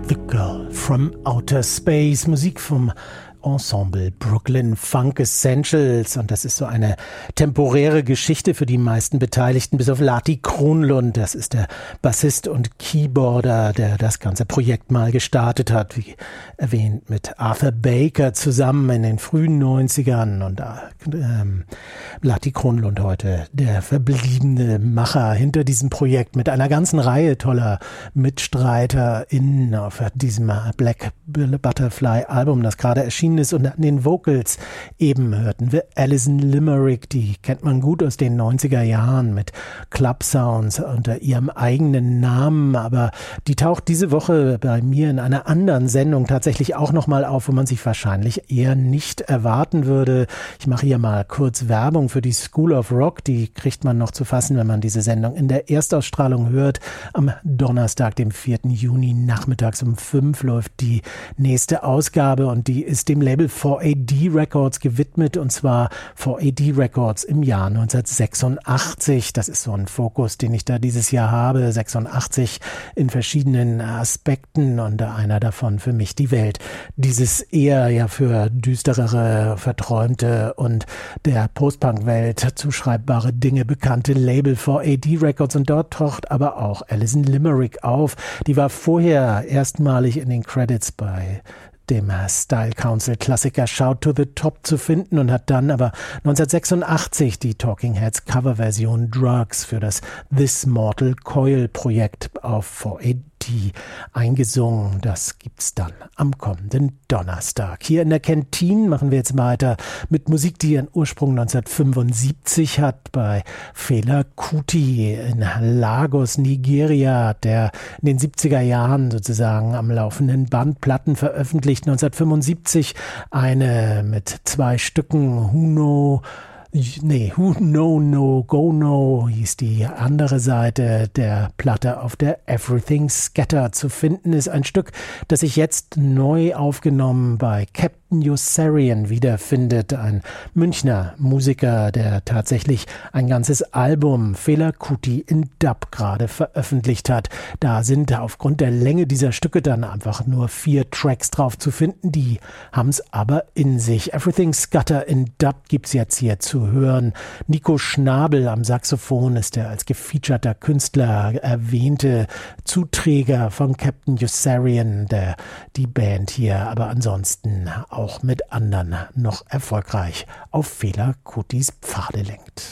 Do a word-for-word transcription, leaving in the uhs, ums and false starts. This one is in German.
The Girl from Outer Space, Musik vom Ensemble Brooklyn Funk Essentials, und das ist so eine temporäre Geschichte für die meisten Beteiligten, bis auf Lati Kronlund. Das ist der Bassist und Keyboarder, der das ganze Projekt mal gestartet hat, wie erwähnt, mit Arthur Baker zusammen in den frühen neunzigern, und ähm, Lati Kronlund heute der verbliebene Macher hinter diesem Projekt mit einer ganzen Reihe toller MitstreiterInnen auf diesem Black Butterfly Album, das gerade erschienen ist. Und an den Vocals eben hörten wir Alison Limerick, die kennt man gut aus den neunziger Jahren mit Club Sounds unter ihrem eigenen Namen, aber die taucht diese Woche bei mir in einer anderen Sendung tatsächlich auch nochmal auf, wo man sich wahrscheinlich eher nicht erwarten würde. Ich mache hier mal kurz Werbung für die School of Rock, die kriegt man noch zu fassen, wenn man diese Sendung in der Erstausstrahlung hört. Am Donnerstag, dem vierten Juni, nachmittags um fünf läuft die nächste Ausgabe, und die ist dem Label four A D Records gewidmet, und zwar four A D Records im Jahr neunzehnhundertsechsundachtzig. Das ist so ein Fokus, den ich da dieses Jahr habe. sechsundachtzig in verschiedenen Aspekten, und einer davon für mich die Welt. Dieses eher ja für düsterere, verträumte und der Post-Punk-Welt zuschreibbare Dinge bekannte Label four A D Records, und dort taucht aber auch Alison Limerick auf. Die war vorher erstmalig in den Credits bei dem Style Council Klassiker Shout to the Top zu finden, und hat dann aber neunzehnhundertsechsundachtzig die Talking Heads Coverversion Drugs für das This Mortal Coil Projekt auf four A D eingesungen. Das gibt's dann am kommenden Donnerstag. Hier in der Kantine machen wir jetzt weiter mit Musik, die ihren Ursprung neunzehnhundertfünfundsiebzig hat, bei Fela Kuti in Lagos, Nigeria, der in den siebziger Jahren sozusagen am laufenden Band Platten veröffentlicht. neunzehnhundertfünfundsiebzig eine mit zwei Stücken, Huno Nee, Who No No Go No hieß die andere Seite der Platte, auf der Everything Scatter zu finden ist. Ein Stück, das sich jetzt neu aufgenommen bei Captain Yossarian wiederfindet. Ein Münchner Musiker, der tatsächlich ein ganzes Album Fela Kuti in Dub gerade veröffentlicht hat. Da sind aufgrund der Länge dieser Stücke dann einfach nur vier Tracks drauf zu finden. Die haben es aber in sich. Everything Scatter in Dub gibt's jetzt hier zu hören. Nico Schnabel am Saxophon ist der als gefeaturter Künstler erwähnte Zuträger von Captain Yossarian, der die Band hier aber ansonsten auch mit anderen noch erfolgreich auf Fela Kutis Pfade lenkt.